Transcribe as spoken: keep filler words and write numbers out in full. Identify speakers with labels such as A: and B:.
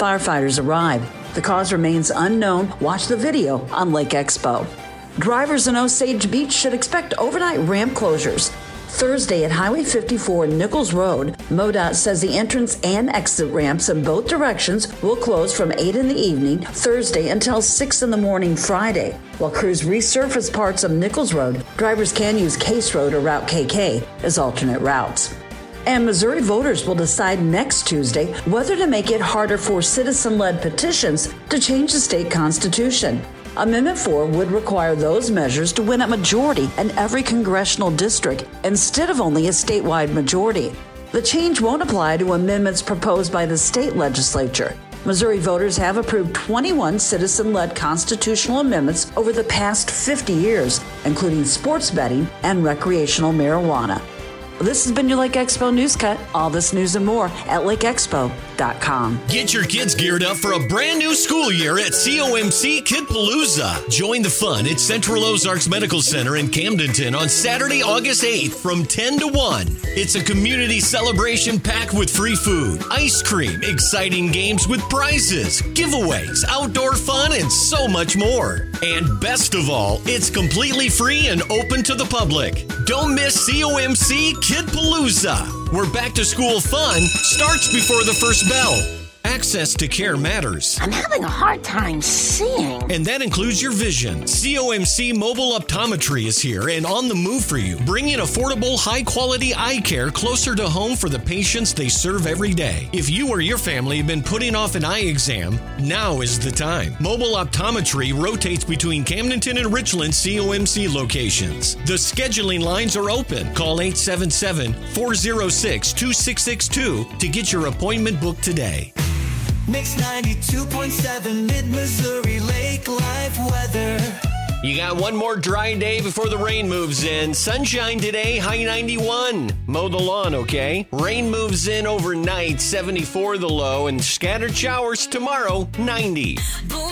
A: firefighters arrive. The cause remains unknown. Watch the video on Lake Expo. Drivers in Osage Beach should expect overnight ramp closures. Thursday at Highway fifty-four Nichols Road, MoDOT says the entrance and exit ramps in both directions will close from eight in the evening Thursday until six in the morning Friday. While crews resurface parts of Nichols Road, drivers can use Case Road or Route K K as alternate routes. And Missouri voters will decide next Tuesday whether to make it harder for citizen-led petitions to change the state constitution. Amendment four would require those measures to win a majority in every congressional district instead of only a statewide majority. The change won't apply to amendments proposed by the state legislature. Missouri voters have approved twenty-one citizen-led constitutional amendments over the past fifty years, including sports betting and recreational marijuana. This has been your Lake Expo News Cut. All this news and more at lake expo dot com.
B: Get your kids geared up for a brand new school year at C O M C Kidpalooza. Join the fun at Central Ozarks Medical Center in Camdenton on Saturday, August eighth from ten to one. It's a community celebration packed with free food, ice cream, exciting games with prizes, giveaways, outdoor fun, and so much more. And best of all, it's completely free and open to the public. Don't miss C O M C Kidpalooza, where back to school fun starts before the first bell. Access to care matters.
C: I'm having a hard time seeing.
B: And that includes your vision. C O M C Mobile Optometry is here and on the move for you, bringing affordable, high-quality eye care closer to home for the patients they serve every day. If you or your family have been putting off an eye exam, now is the time. Mobile Optometry rotates between Camdenton and Richland C O M C locations. The scheduling lines are open. Call eight seven seven, four zero six, two six six two to get your appointment booked today.
D: Mix ninety-two point seven Mid-Missouri Lake Life weather.
B: You got one more dry day before the rain moves in. Sunshine today, high ninety-one. Mow the lawn, okay? Rain moves in overnight, seventy-four the low, and scattered showers tomorrow, ninety.